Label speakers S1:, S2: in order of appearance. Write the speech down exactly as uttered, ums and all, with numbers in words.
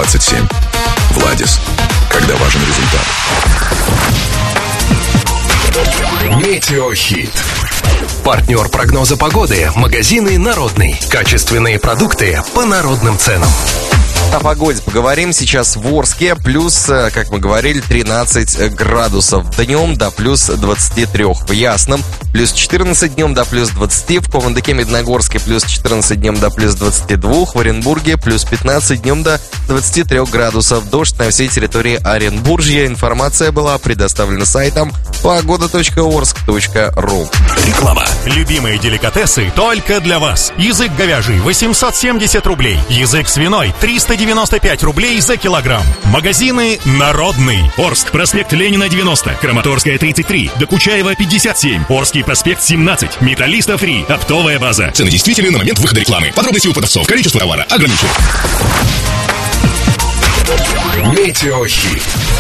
S1: двадцать семь. Владис. Когда важен результат. Метеохит.
S2: Партнер прогноза погоды – магазины «Народный». Качественные продукты по народным ценам.
S3: О погоде поговорим. Сейчас в Орске плюс, как мы говорили, тринадцать градусов. Днем до плюс двадцати трёх. В Ясном плюс четырнадцать, днем до плюс двадцати. В Командыке Медногорске плюс четырнадцать, днем до плюс двадцати двух. В Оренбурге плюс пятнадцать, днем до двадцати трёх градусов. Дождь на всей территории Оренбуржья. Информация была предоставлена сайтом погода точка орск точка ру.
S2: Реклама.
S4: Любимые деликатесы только для вас. Язык говяжий восемьсот семьдесят рублей. Язык свиной триста девяносто пять рублей за килограмм. Магазины «Народный».
S5: Орск, проспект Ленина девяносто, Краматорская тридцать три, Докучаева пятьдесят семь, Орский проспект семнадцать, Металлистов три, оптовая база.
S6: Цены действительны на момент выхода рекламы. Подробности у продавцов. Количество товара ограничено.
S1: Метеохит.